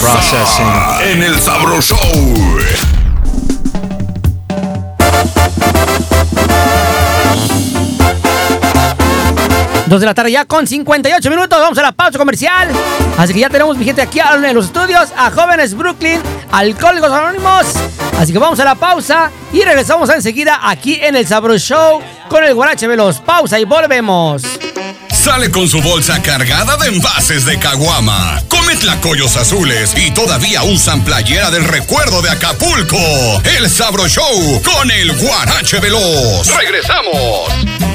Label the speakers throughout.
Speaker 1: Processing.
Speaker 2: En el Sabro Show.
Speaker 3: 2 de la tarde ya con 58 minutos. Vamos a la pausa comercial. Así que ya tenemos, mi gente, aquí en los estudios a Jóvenes Brooklyn, Alcohólicos Anónimos. Así que vamos a la pausa y regresamos enseguida aquí en el Sabro Show con el Guarache Veloz. Pausa y volvemos.
Speaker 2: Sale con su bolsa cargada de envases de caguama. Come tlacoyos azules y todavía usan playera del recuerdo de Acapulco. El Sabro Show con el Guarache Veloz. ¡Regresamos!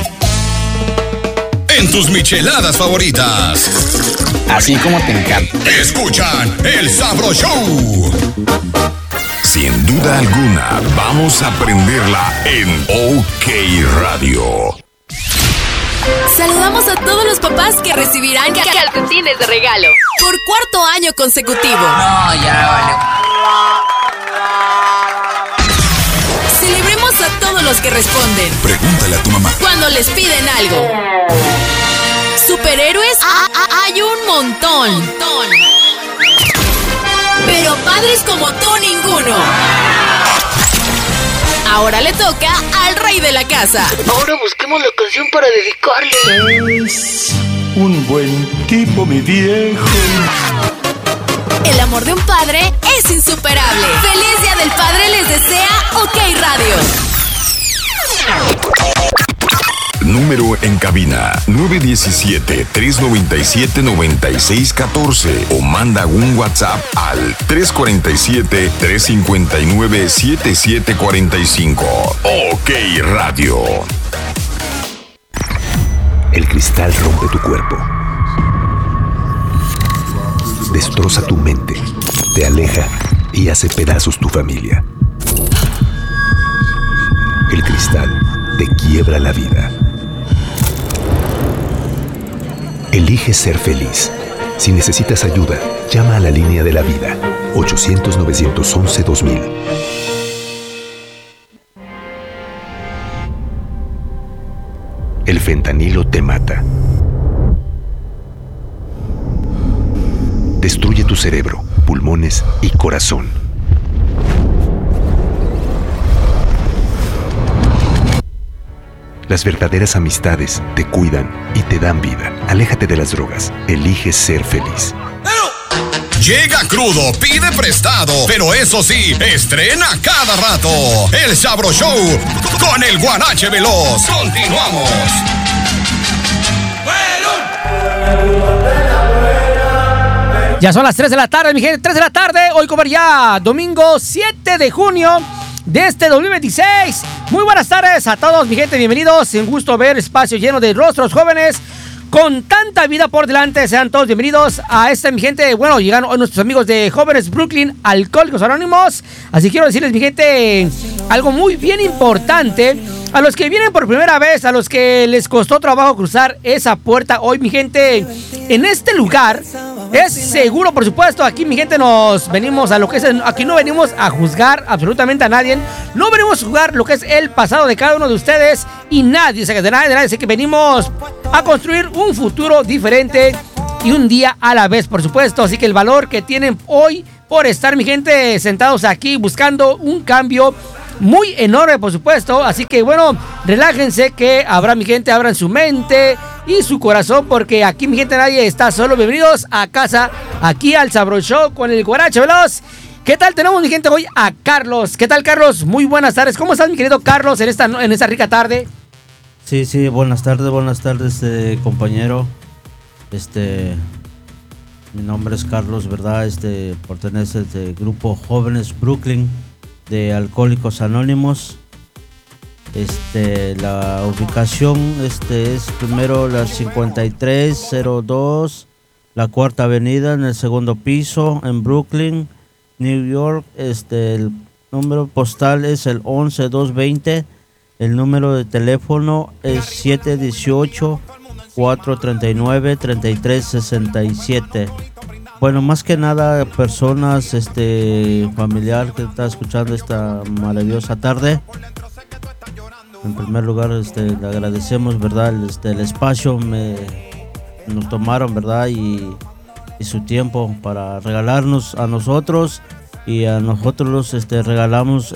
Speaker 2: En tus micheladas favoritas.
Speaker 4: Así como te encanta.
Speaker 2: Escuchan el Sabro Show.
Speaker 5: Sin duda alguna, vamos a aprenderla en OK Radio.
Speaker 6: Saludamos a todos los papás que recibirán calcetines de regalo por 4º año consecutivo.
Speaker 4: No, ya vale.
Speaker 6: Celebremos a todos los que responden
Speaker 2: Pregúntale a tu mamá.
Speaker 6: cuando les piden algo. Superhéroes hay un montón. Pero padres como tú ninguno. Ahora le toca al rey de la casa.
Speaker 7: Ahora busquemos la canción para dedicarle.
Speaker 8: Es un buen tipo, mi viejo.
Speaker 6: El amor de un padre es insuperable. ¡Feliz Día del Padre les desea OK Radio!
Speaker 5: Número en cabina 917-397-9614 o manda un WhatsApp al 347-359-7745. OK Radio.
Speaker 9: El cristal rompe tu cuerpo, destroza tu mente, te aleja y hace pedazos tu familia. El cristal te quiebra la vida. Elige ser feliz. Si necesitas ayuda, llama a la línea de la vida, 800-911-2000. El fentanilo te mata. Destruye tu cerebro, pulmones y corazón. Las verdaderas amistades te cuidan y te dan vida. Aléjate de las drogas. Elige ser feliz.
Speaker 2: Llega crudo, pide prestado, pero eso sí, estrena cada rato. El Sabro Show con el Guarache Veloz. Continuamos.
Speaker 3: Ya son las 3 de la tarde, mi gente, 3 de la tarde. Hoy como ya domingo 7 de junio de este 2026. Muy buenas tardes a todos, mi gente, bienvenidos. Un gusto ver espacio lleno de rostros jóvenes con tanta vida por delante. Sean todos bienvenidos a mi gente. Bueno, llegaron hoy nuestros amigos de Jóvenes Brooklyn, Alcohólicos Anónimos. Así quiero decirles, mi gente, algo muy bien importante. A los que vienen por primera vez, a los que les costó trabajo cruzar esa puerta hoy, mi gente, en este lugar es seguro, por supuesto. Aquí, mi gente, nos venimos a lo que es. Aquí no venimos a juzgar absolutamente a nadie. No venimos a juzgar lo que es el pasado de cada uno de ustedes y nadie, o sea, de nadie. Así que venimos a construir un futuro diferente y un día a la vez, por supuesto. Así que el valor que tienen hoy por estar, mi gente, sentados aquí buscando un cambio muy enorme, por supuesto. Así que bueno, relájense, que habrá, mi gente, abran su mente y su corazón, porque aquí, mi gente, nadie está solo. Bienvenidos a casa, aquí al Sabro Show con el Guarache Veloz. ¿Qué tal? Tenemos, mi gente, hoy a Carlos. ¿Qué tal, Carlos? Muy buenas tardes. ¿Cómo estás, mi querido Carlos, en esta rica tarde?
Speaker 10: Sí, buenas tardes, compañero. Mi nombre es Carlos, ¿verdad? Pertenece al grupo Jóvenes Brooklyn de Alcohólicos Anónimos. La ubicación es primero la 5302, la 4ª Avenida, en el 2º piso, en Brooklyn, New York. El número postal es el 11220. El número de teléfono es 718-439-3367. Bueno, más que nada, personas, familiar que está escuchando esta maravillosa tarde. En primer lugar, le agradecemos, ¿verdad? El espacio nos tomaron, ¿verdad? Y y su tiempo para regalarnos a nosotros, y a nosotros regalamos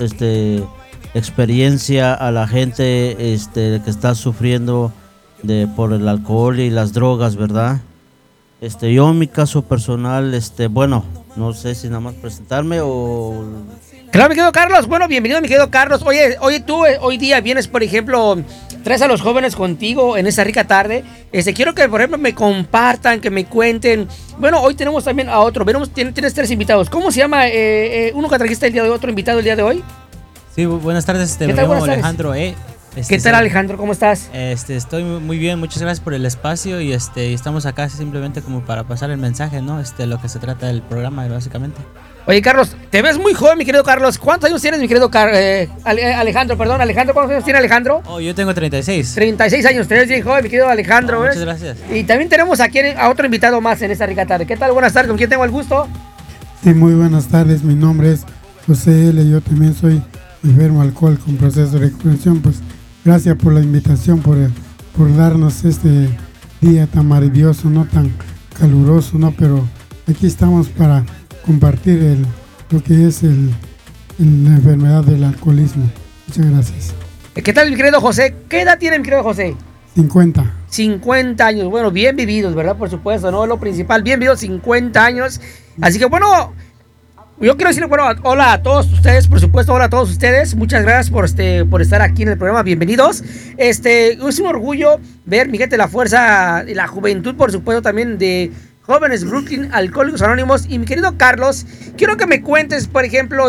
Speaker 10: experiencia a la gente que está sufriendo por el alcohol y las drogas, ¿verdad? Yo en mi caso personal, bueno, no sé si nada más presentarme o...
Speaker 3: Claro, mi querido Carlos. Bueno, bienvenido, mi querido Carlos. Oye, tú hoy día vienes, por ejemplo, traes a los jóvenes contigo en esta rica tarde. Quiero que, por ejemplo, me compartan, que me cuenten. Bueno, hoy tenemos también a otro. Tienes 3 invitados. ¿Cómo se llama uno que trajiste el día de hoy, otro invitado el día de hoy?
Speaker 1: Sí, buenas tardes.
Speaker 3: ¿Qué
Speaker 1: Me
Speaker 3: tal?
Speaker 1: llamo
Speaker 3: Buenas tardes.
Speaker 1: Alejandro.
Speaker 3: ¿Qué tal, Alejandro? ¿Cómo estás?
Speaker 1: Estoy muy bien, muchas gracias por el espacio y estamos acá simplemente como para pasar el mensaje, ¿no? Lo que se trata del programa, básicamente.
Speaker 3: Oye, Carlos, te ves muy joven, mi querido Carlos. ¿Cuántos años tienes, mi querido Alejandro? Perdón, Alejandro, ¿cuántos años tiene Alejandro?
Speaker 1: Oh, yo tengo 36.
Speaker 3: 36 años, te ves bien joven, mi querido Alejandro.
Speaker 1: Muchas gracias.
Speaker 3: Y también tenemos aquí a otro invitado más en esta rica tarde. ¿Qué tal? Buenas tardes, ¿con quién tengo el gusto?
Speaker 11: Sí, muy buenas tardes, mi nombre es José L. Yo también soy enfermo alcohol con proceso de recuperación. Pues gracias por la invitación, por darnos este día tan maravilloso, no tan caluroso, no, pero aquí estamos para compartir lo que es la enfermedad del alcoholismo. Muchas gracias.
Speaker 3: ¿Qué tal, mi querido José? ¿Qué edad tiene, mi querido José?
Speaker 11: 50.
Speaker 3: 50 años, bueno, bien vividos, ¿verdad? Por supuesto, ¿no? Lo principal, bien vividos, 50 años. Así que, bueno, yo quiero decirle, bueno, hola a todos ustedes, por supuesto, hola a todos ustedes. Muchas gracias por estar aquí en el programa, bienvenidos. Es un orgullo ver, mi gente, la fuerza y la juventud, por supuesto, también de Jóvenes Brooklyn Alcohólicos Anónimos. Y mi querido Carlos, quiero que me cuentes, por ejemplo,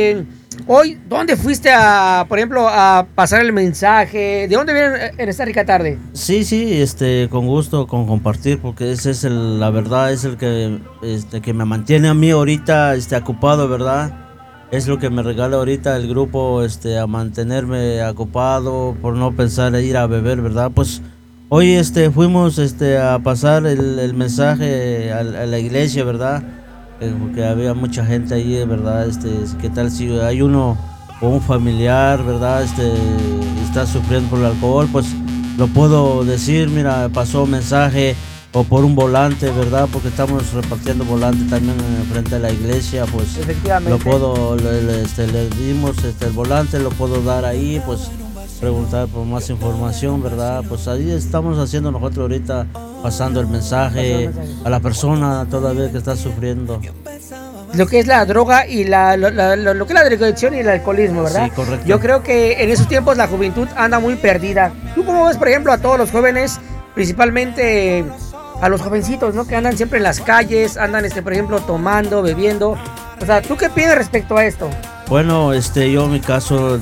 Speaker 3: hoy, ¿dónde fuiste por ejemplo, a pasar el mensaje? ¿De dónde vienen en esta rica tarde?
Speaker 10: Sí, con gusto, con compartir, porque ese es la verdad, es el que me mantiene a mí ahorita, ocupado, ¿verdad? Es lo que me regala ahorita el grupo, a mantenerme ocupado, por no pensar en ir a beber, ¿verdad? Pues hoy, fuimos, a pasar el mensaje a la iglesia, ¿verdad? Porque había mucha gente ahí, ¿verdad? ¿Qué tal si hay uno o un familiar, ¿verdad? Está sufriendo por el alcohol, pues lo puedo decir, mira, pasó mensaje, o por un volante, ¿verdad? Porque estamos repartiendo volante también frente a la iglesia, pues lo puedo, le dimos el volante, lo puedo dar ahí, pues preguntar por más información, ¿verdad? Pues ahí estamos haciendo nosotros ahorita, pasando el mensaje a la persona todavía que está sufriendo.
Speaker 3: Lo que es la droga y lo que es la drogadicción y el alcoholismo, ¿verdad?
Speaker 10: Sí, correcto.
Speaker 3: Yo creo que en esos tiempos la juventud anda muy perdida. ¿Tú cómo ves, por ejemplo, a todos los jóvenes, principalmente a los jovencitos, ¿no? Que andan siempre en las calles, andan, por ejemplo, tomando, bebiendo. O sea, ¿tú qué piensas respecto a esto?
Speaker 10: Bueno, yo en mi caso,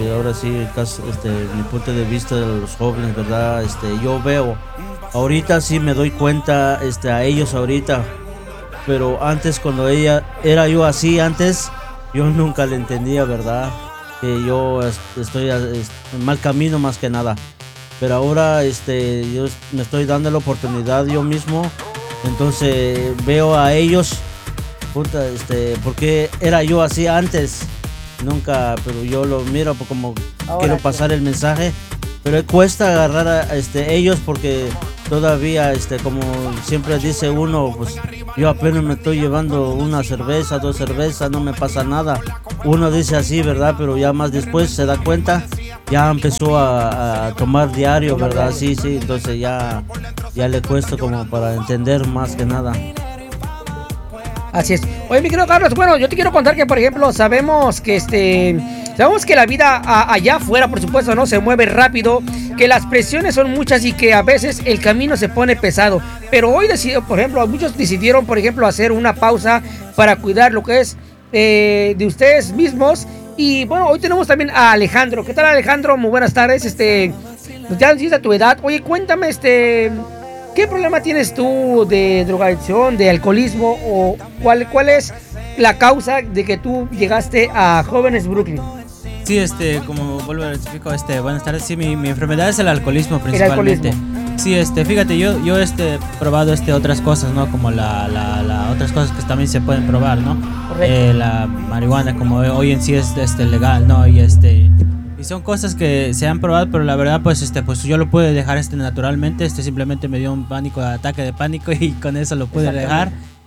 Speaker 10: mi punto de vista de los jóvenes, ¿verdad? Yo veo, ahorita sí me doy cuenta, a ellos ahorita, pero antes cuando era yo así antes, yo nunca le entendía, ¿verdad? Que yo estoy en mal camino más que nada, pero ahora, yo me estoy dando la oportunidad yo mismo, entonces veo a ellos. Porque era yo así antes, nunca, pero yo lo miro como ahora quiero pasar el mensaje, pero cuesta agarrar a ellos porque todavía, como siempre dice uno, pues yo apenas me estoy llevando una cerveza, 2 cervezas, no me pasa nada. Uno dice así, ¿verdad? Pero ya más después se da cuenta, ya empezó a tomar diario, ¿verdad? Sí, entonces ya le cuesta como para entender más que nada.
Speaker 3: Así es. Oye, mi querido Carlos, bueno, yo te quiero contar que, por ejemplo, sabemos que la vida allá afuera, por supuesto, no se mueve rápido, que las presiones son muchas y que a veces el camino se pone pesado. Pero hoy por ejemplo, muchos decidieron, por ejemplo, hacer una pausa para cuidar lo que es de ustedes mismos. Y bueno, hoy tenemos también a Alejandro. ¿Qué tal, Alejandro? Muy buenas tardes. Ya dices a tu edad. Oye, cuéntame, ¿qué problema tienes tú de drogadicción, de alcoholismo, o cuál es la causa de que tú llegaste a Jóvenes Brooklyn?
Speaker 1: Sí, como vuelvo a rectifico, buenas tardes. Sí, mi enfermedad es el alcoholismo principalmente.
Speaker 3: El alcoholismo.
Speaker 1: Sí, fíjate, yo he probado otras cosas, ¿no? Como otras cosas que también se pueden probar, ¿no?
Speaker 3: Correcto.
Speaker 1: La marihuana, como hoy en sí es legal, ¿no? Y son cosas que se han probado, pero la verdad, pues yo lo pude dejar naturalmente. Simplemente me dio un ataque de pánico y con eso lo pude dejar.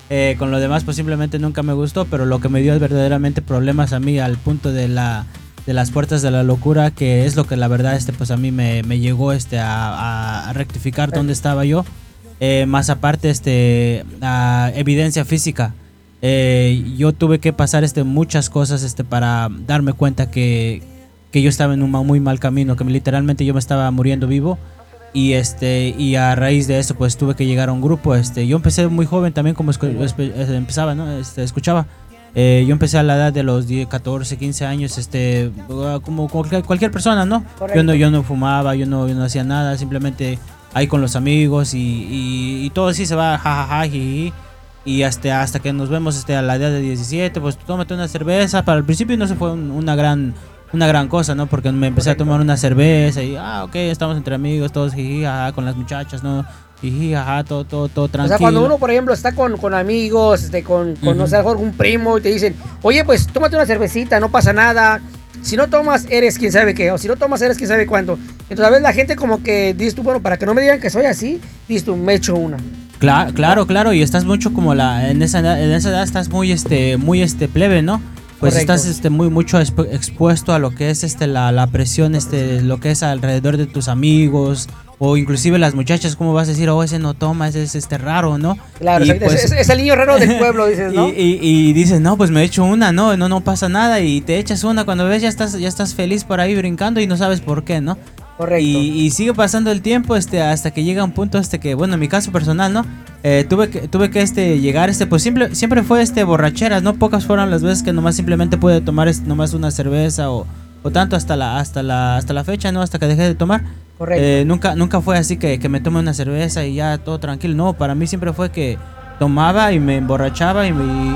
Speaker 1: Con lo demás pues simplemente nunca me gustó, pero lo que me dio verdaderamente problemas a mí al punto de las puertas de la locura, que es lo que la verdad pues a mí me llegó a rectificar dónde estaba yo, más aparte a evidencia física. Yo tuve que pasar muchas cosas para darme cuenta que yo estaba en un muy mal camino, que literalmente yo me estaba muriendo vivo. Y a raíz de eso pues tuve que llegar a un grupo. Yo empecé muy joven también, como empezaba, ¿no? Escuchaba. Yo empecé a la edad de los 10, 14, 15 años, como cualquier persona, ¿no? Yo no fumaba, yo no hacía nada, simplemente ahí con los amigos y todo así se va, jajaja, y hasta que nos vemos a la edad de 17, pues tómate una cerveza. Para el principio no se fue una gran cosa, ¿no? Porque me empecé a tomar una cerveza y, ok, estamos entre amigos, todos jiji, jaja, con las muchachas, ¿no? Jiji, jaja, todo tranquilo.
Speaker 3: O sea, cuando uno, por ejemplo, está con amigos, con no sé, algún primo, y te dicen, oye, pues tómate una cervecita, no pasa nada. Si no tomas, eres quién sabe qué, o si no tomas, eres quién sabe cuánto. Entonces, a veces la gente como que dices tú, bueno, para que no me digan que soy así, dices tú, me echo una.
Speaker 1: Claro, y estás mucho como en esa edad estás muy plebe, ¿no? Pues correcto. Estás mucho expuesto a lo que es la presión, lo que es alrededor de tus amigos, o inclusive las muchachas. ¿Cómo vas a decir, ese no toma, ese es raro, ¿no?
Speaker 3: Claro, pues, es el niño raro del pueblo, dices, ¿no?
Speaker 1: Y dices, no, pues me echo una, no pasa nada, y te echas una, cuando ves ya estás feliz por ahí brincando y no sabes por qué, ¿no?
Speaker 3: Correcto.
Speaker 1: Y sigue pasando el tiempo hasta que llega un punto que, bueno, en mi caso personal, ¿no? Tuve que llegar, pues siempre fue borracheras, ¿no? Pocas fueron las veces que nomás simplemente pude tomar nomás una cerveza o tanto hasta la fecha, ¿no? Hasta que dejé de tomar.
Speaker 3: Correcto.
Speaker 1: Nunca fue así que me tome una cerveza y ya todo tranquilo. No, para mí siempre fue que tomaba y me emborrachaba y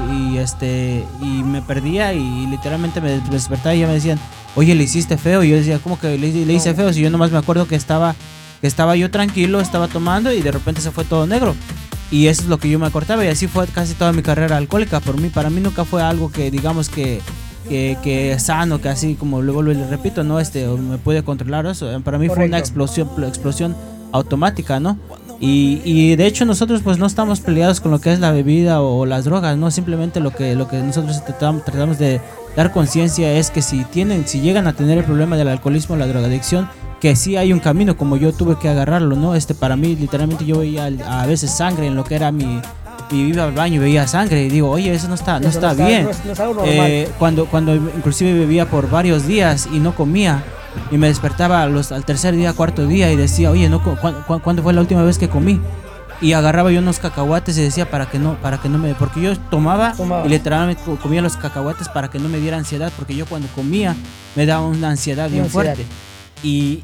Speaker 1: me perdía y literalmente me despertaba y ya me decían, oye, le hiciste feo. Y yo decía, ¿cómo que le hice feo? Si yo nomás me acuerdo que estaba yo tranquilo, estaba tomando y de repente se fue todo negro. Y eso es lo que yo me acordaba, y así fue casi toda mi carrera alcohólica. Para mí nunca fue algo que digamos que sano, que así como luego le repito, no me puede controlar eso. Para mí fue una explosión automática, ¿no? Y de hecho nosotros pues no estamos peleados con lo que es la bebida o las drogas, no. Simplemente lo que nosotros tratamos de dar conciencia es que si llegan a tener el problema del alcoholismo o la drogadicción, que sí hay un camino, como yo tuve que agarrarlo, ¿no? Para mí literalmente yo veía a veces sangre en lo que era iba al baño y veía sangre y digo, oye, eso no está bien.
Speaker 3: No es algo normal.
Speaker 1: Cuando inclusive bebía por varios días y no comía, y me despertaba al tercer día, cuarto día y decía, oye, ¿cuándo fue la última vez que comí? Y agarraba yo unos cacahuates y decía porque yo tomaba y literalmente comía los cacahuates para que no me diera ansiedad, porque yo cuando comía me daba una ansiedad bien fuerte. Y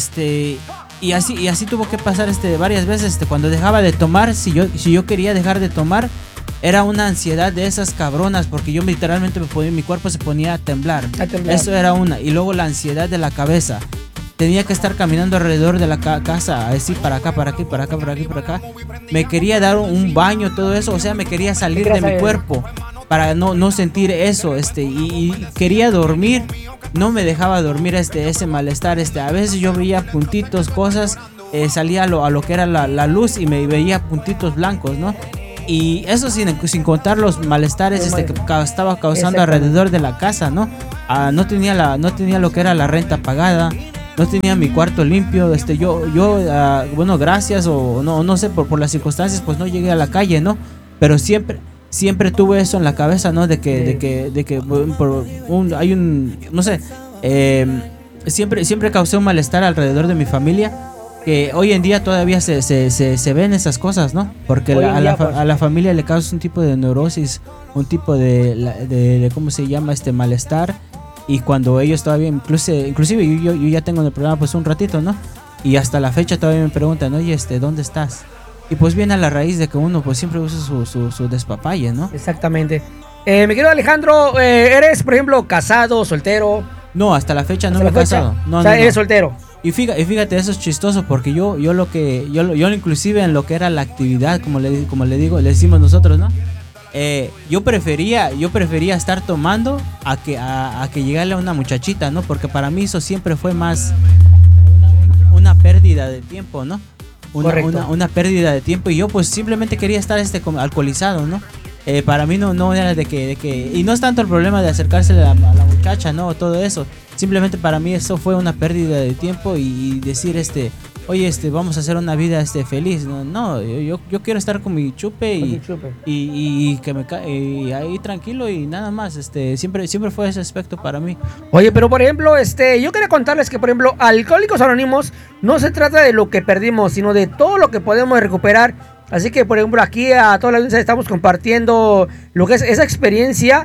Speaker 1: así tuvo que pasar varias veces. Cuando dejaba de tomar, si yo quería dejar de tomar, era una ansiedad de esas cabronas, porque yo literalmente mi cuerpo se ponía a temblar. Eso era una. Y luego la ansiedad de la cabeza. Tenía que estar caminando alrededor de la casa, así para acá, para aquí, para acá, para aquí, para acá. Me quería dar un baño, todo eso. O sea, me quería salir de mi cuerpo para no sentir eso. Y quería dormir. No me dejaba dormir ese malestar. A veces yo veía puntitos, cosas. Salía a lo que era la luz y me veía puntitos blancos, ¿no? Y eso sin contar los malestares que estaba causando alrededor de la casa, ¿no? No tenía lo que era la renta pagada. No tenía mi cuarto limpio. Bueno, gracias o no sé, por las circunstancias, pues no llegué a la calle, ¿no? Pero siempre tuve eso en la cabeza, ¿no? De que hay un, no sé, siempre causé un malestar alrededor de mi familia, que hoy en día todavía se ven esas cosas, ¿no? Porque a la familia le causa un tipo de neurosis, un tipo de ¿cómo se llama? Malestar. Y cuando ellos todavía, inclusive yo ya tengo en el programa pues un ratito, ¿no? Y hasta la fecha todavía me preguntan, oye, ¿dónde estás? Y pues viene a la raíz de que uno pues siempre usa su despapalle, ¿no?
Speaker 3: Exactamente. Mi querido Alejandro, ¿eres, por ejemplo, casado, soltero?
Speaker 1: No, hasta la fecha no me he casado. No,
Speaker 3: eres soltero.
Speaker 1: Y fíjate, eso es chistoso, porque yo inclusive en lo que era la actividad, como le decimos nosotros, ¿no? Yo prefería estar tomando a que llegarle a una muchachita, ¿no? Porque para mí eso siempre fue más una pérdida de tiempo, ¿no? una pérdida de tiempo, y yo pues simplemente quería estar alcoholizado, ¿no? Para mí no era de que y no es tanto el problema de acercarse a la muchacha, no, todo eso. Simplemente para mí eso fue una pérdida de tiempo y decir oye, vamos a hacer una vida feliz. No, yo quiero estar con mi chupe y que y ahí tranquilo y nada más. Siempre fue ese aspecto para mí.
Speaker 3: Oye, pero por ejemplo, yo quería contarles que, por ejemplo, Alcohólicos Anónimos no se trata de lo que perdimos, sino de todo lo que podemos recuperar. Así que, por ejemplo, aquí a toda la audiencia estamos compartiendo lo que es esa experiencia.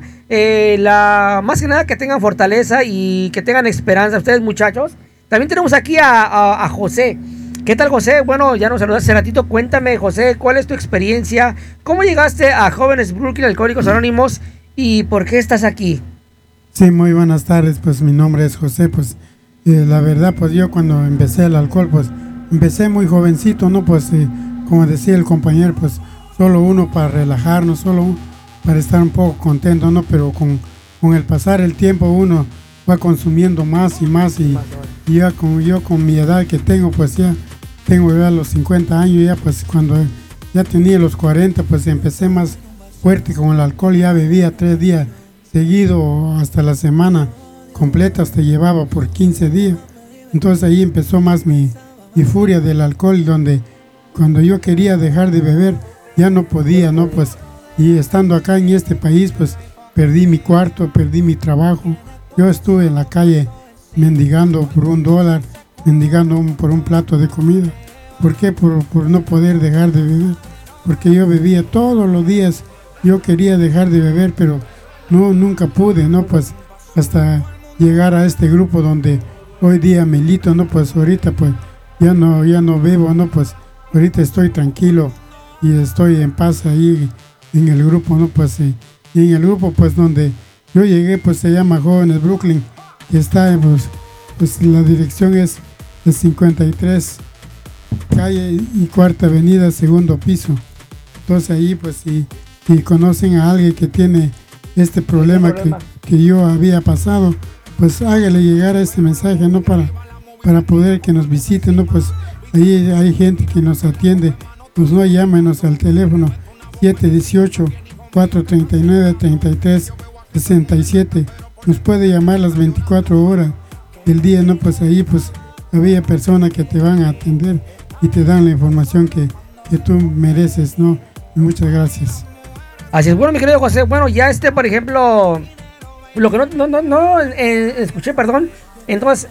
Speaker 3: Más que nada que tengan fortaleza y que tengan esperanza. Ustedes, muchachos. También tenemos aquí a José. ¿Qué tal, José? Bueno, ya nos saludaste hace ratito. Cuéntame, José, ¿cuál es tu experiencia? ¿Cómo llegaste a Jóvenes Brooklyn, Alcohólicos Anónimos? ¿Y por qué estás aquí?
Speaker 11: Sí, muy buenas tardes. Pues mi nombre es José. Pues la verdad, pues yo cuando empecé el alcohol, pues empecé muy jovencito, ¿no? Pues como decía el compañero, pues solo uno para relajarnos, solo uno para estar un poco contento, ¿no? Pero con el pasar el tiempo uno va consumiendo más y más y ya yo con mi edad que tengo, pues ya tengo ya los 50 años, ya pues cuando ya tenía los 40, pues empecé más fuerte con el alcohol, ya bebía 3 días seguido hasta la semana completa, hasta llevaba por 15 días. Entonces ahí empezó más mi furia del alcohol, donde cuando yo quería dejar de beber ya no podía, ¿no? Pues y estando acá en este país, pues perdí mi cuarto, perdí mi trabajo. Yo estuve en la calle mendigando por $1, mendigando por un plato de comida. ¿Por qué? Por no poder dejar de beber. Porque yo bebía todos los días. Yo quería dejar de beber, pero nunca pude, ¿no? Pues hasta llegar a este grupo donde hoy día milito, ¿no? Pues ahorita pues ya no bebo, ¿no? Pues ahorita estoy tranquilo y estoy en paz ahí en el grupo, ¿no? Pues y en el grupo pues donde yo llegué, pues se llama Jóvenes Brooklyn, que está pues la dirección es el 53 calle y Cuarta Avenida, segundo piso. Entonces ahí pues si conocen a alguien que tiene este problema que yo había pasado, pues hágale llegar a este mensaje, ¿no? Para poder que nos visiten, ¿no? Pues ahí hay gente que nos atiende, pues no, llámenos al teléfono 718-439-3367. Nos puede llamar las 24 horas del día, ¿no? Pues ahí pues había personas que te van a atender y te dan la información que tú mereces, ¿no? Y muchas gracias.
Speaker 3: Así es, bueno, mi querido José, bueno, ya por ejemplo, lo que no escuché, perdón. Entonces,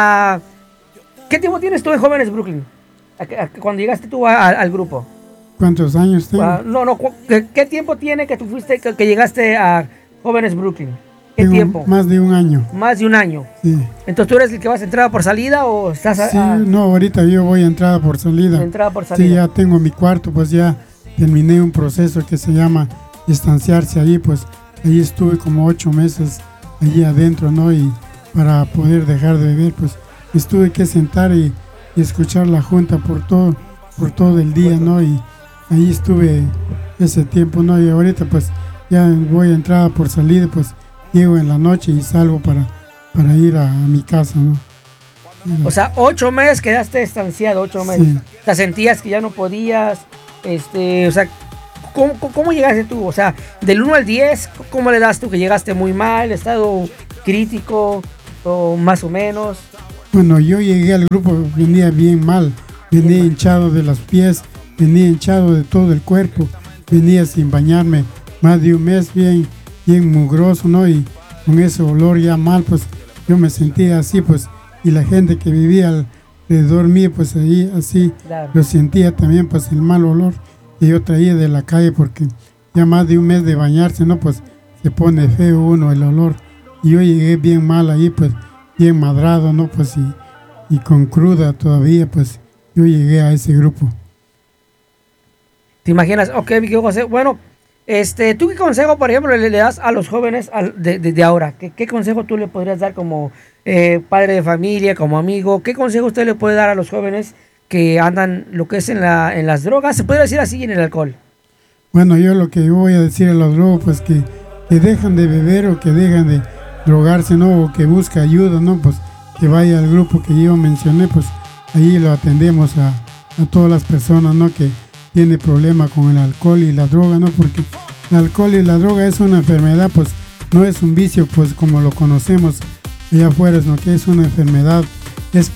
Speaker 3: ¿qué tiempo tienes tú en Jóvenes Brooklyn? Cuando llegaste tú al grupo.
Speaker 11: ¿Cuántos años tengo?
Speaker 3: ¿Qué tiempo tiene que tú fuiste, que llegaste a Jóvenes Brooklyn? ¿Qué
Speaker 11: tengo
Speaker 3: tiempo?
Speaker 11: Más de un año.
Speaker 3: Más de un año.
Speaker 11: Sí.
Speaker 3: Entonces, ¿tú eres el que vas a entrada por salida o estás
Speaker 11: Sí, no, ahorita yo voy a entrada por salida.
Speaker 3: Entrada por salida.
Speaker 11: Sí, ya tengo mi cuarto, pues ya terminé un proceso que se llama estanciarse ahí, pues ahí estuve como 8 meses allí adentro, ¿no? Y para poder dejar de beber, pues estuve que sentar y escuchar la junta por todo el día, ¿no? Y ahí estuve ese tiempo, ¿no? Y ahorita pues ya voy a entrada por salida, pues llego en la noche y salgo para ir a mi casa, ¿no?
Speaker 3: O sea, 8 meses quedaste estanciado, 8 meses.
Speaker 11: Sí.
Speaker 3: O sea, sentías que ya no podías, o sea, ¿cómo llegaste tú? O sea, del 1 al 10, ¿cómo le das tú? Que llegaste muy mal, estado crítico, o más o menos.
Speaker 11: Bueno, yo llegué al grupo, venía bien mal, venía hinchado de los pies, venía hinchado de todo el cuerpo, venía sin bañarme más de un mes, bien mugroso, ¿no? Y con ese olor ya mal, pues yo me sentía así, pues, y la gente que vivía alrededor mío, pues ahí así, claro, lo sentía también, pues el mal olor que yo traía de la calle, porque ya más de un mes de bañarse, ¿no? Pues se pone feo uno el olor, y yo llegué bien mal ahí, pues bien madrado, ¿no? Pues y con cruda todavía, pues yo llegué a ese grupo.
Speaker 3: ¿Te imaginas? Ok, mi querido José, bueno, ¿tú qué consejo, por ejemplo, le das a los jóvenes de ahora? ¿Qué consejo tú le podrías dar como padre de familia, como amigo? ¿Qué consejo usted le puede dar a los jóvenes que andan lo que es en las drogas? ¿Se puede decir así, en el alcohol?
Speaker 11: Bueno, yo lo que voy a decir a los drogos, pues que dejan de beber o que dejan de drogarse, ¿no? O que busca ayuda, ¿no? Pues que vaya al grupo que yo mencioné, pues ahí lo atendemos a a todas las personas, ¿no? Que tiene problema con el alcohol y la droga, ¿no? Porque el alcohol y la droga es una enfermedad, pues no es un vicio, pues como lo conocemos allá afuera, ¿no? Que es una enfermedad, es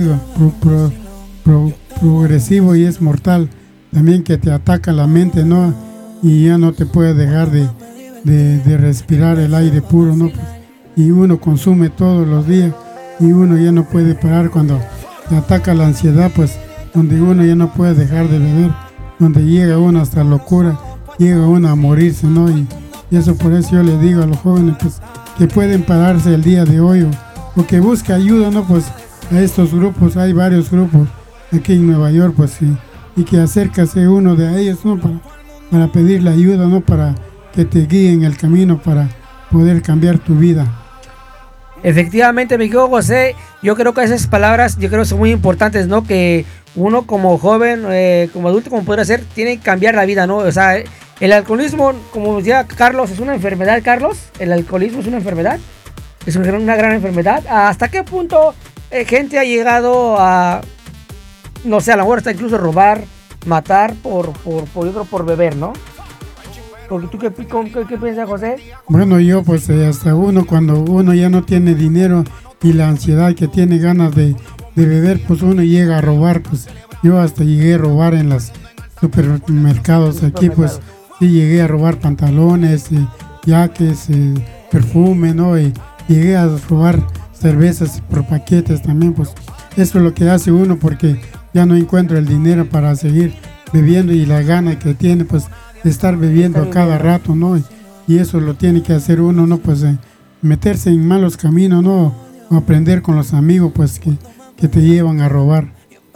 Speaker 11: progresivo y es mortal. También que te ataca la mente, ¿no? Y ya no te puede dejar de respirar el aire puro, ¿no? Pues, y uno consume todos los días y uno ya no puede parar cuando te ataca la ansiedad, pues donde uno ya no puede dejar de beber, donde llega uno hasta locura, llega uno a morirse, ¿no? Y eso por eso yo le digo a los jóvenes, pues, que pueden pararse el día de hoy o que busque ayuda, ¿no? Pues a estos grupos, hay varios grupos aquí en Nueva York, pues sí, y que acércase uno de ellos, ¿no? Para pedirle ayuda, ¿no? Para que te guíen el camino para poder cambiar tu vida.
Speaker 3: Efectivamente, mi querido José, yo creo que esas palabras, yo creo que son muy importantes, ¿no? Que uno como joven, como adulto, como podría ser, tiene que cambiar la vida, ¿no? O sea, el alcoholismo, como decía Carlos, es una enfermedad, Carlos. El alcoholismo es una enfermedad, es una gran enfermedad. ¿Hasta qué punto gente ha llegado a, no sé, a lo mejor hasta incluso robar, matar yo creo, por beber, ¿no? Porque tú, ¿qué piensas, José?
Speaker 11: Bueno, yo pues hasta cuando uno ya no tiene dinero y la ansiedad que tiene ganas de beber, pues uno llega a robar. Pues yo hasta llegué a robar en los supermercados aquí, pues sí llegué a robar pantalones, jaques, perfume, ¿no? Y llegué a robar cervezas por paquetes también, pues eso es lo que hace uno porque ya no encuentra el dinero para seguir bebiendo y la gana que tiene, pues de estar bebiendo a cada rato, ¿no? Y eso lo tiene que hacer uno, ¿no? Pues meterse en malos caminos, ¿no? O aprender con los amigos, pues que te llevan a robar.